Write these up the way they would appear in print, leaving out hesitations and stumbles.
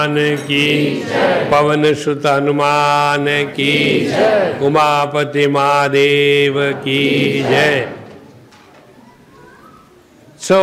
की पवन सुत हनुमान की उमापति महादेव की जय. So,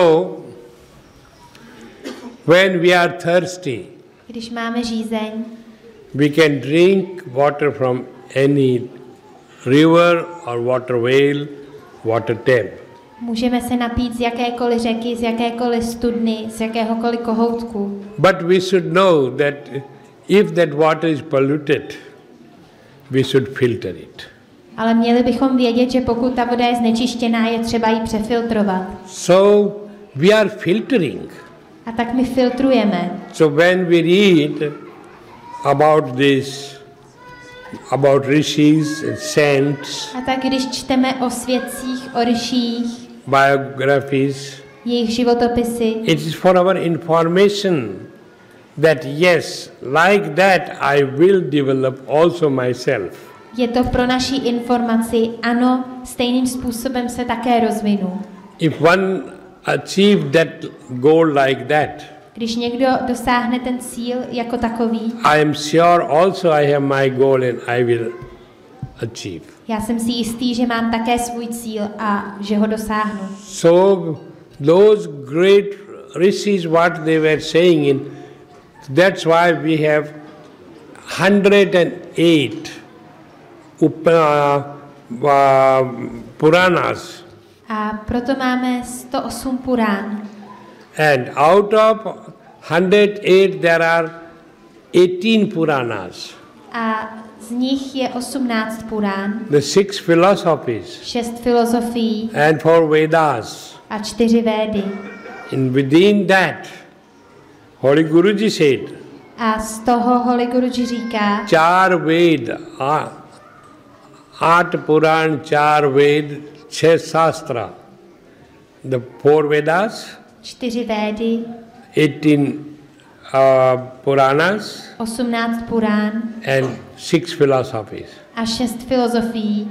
when we are thirsty, když máme žízeň, we can drink water from any river or water whale, water tap. můžeme se napít z jakékoliv řeky, z jakékoliv studny, z jakéhokoliv kohoutku. But we should know that if that water is polluted, we should filter it. Ale měli bychom vědět, že pokud ta voda je znečištěná, je třeba ji přefiltrovat. So we are filtering. A tak my filtrujeme. So when we read about this, about rishis and saints, A tak když čteme o svědcích, o ryších, biographies, jejich životopisy, it is for our information that yes, like that I will develop also myself. je to pro naši informaci, ano, stejným způsobem se také rozvinu. If one achieve that goal like that, Když někdo dosáhne ten cíl jako takový, I am sure also I have my goal and I will achieve. já jsem si jistý, že mám také svůj cíl a že ho dosáhnu. So those great rishis, what they were saying in, that's why we have 108 Puranas. A proto máme 108 Purán. And out of 108 there are 18 Puranas. A z nich je 18 Purán, The 6 philosophies 6 filozofií and 4 Vedas. a 4 Védy. And within that, Holy Guruji said, A z toho Holy Guruji říká, 4 Ved, 8 Puran, 4 Ved, 6 Shastra. The 4 Vedas, 4 Védy, 18 Puranas 18 Purán and 6 philosophies. a 6 filozofií.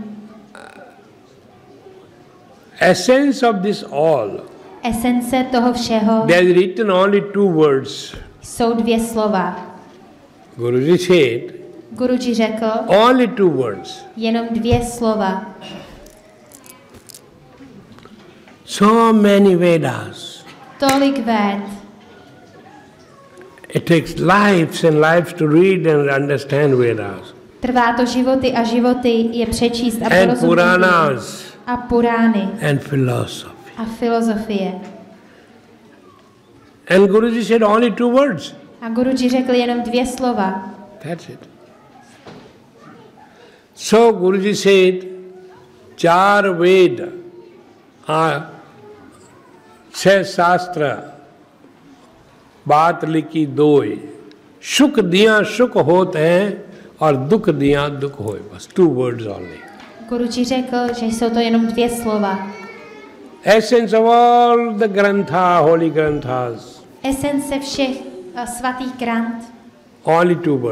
Essence of this all, Esence toho všeho there is written only 2 words. jsou 2 slova. Guruji said, Guruji řekl only 2 words. jenom 2 slova. So many Vedas. Tolik Véd. It takes lives and lives to read and understand Vedas. Trvá to životy a životy je přečíst a And porozumět. Puranas A Purány and philosophy. a filozofie. And Guruji said only 2 words. A Guruji řekl jenom 2 slova. That's it. So Guruji said, 4 Ved, 6 Shastra, बात लिखी दोय, सुख दिया सुख होत हैं और दुख दिया दुख होय. बस 2 words only. Guruji řekl, že jsou to jenom 2 slova. Essence of all the grantha, holy granthas. Esence všech svatých grant. Only 2 words.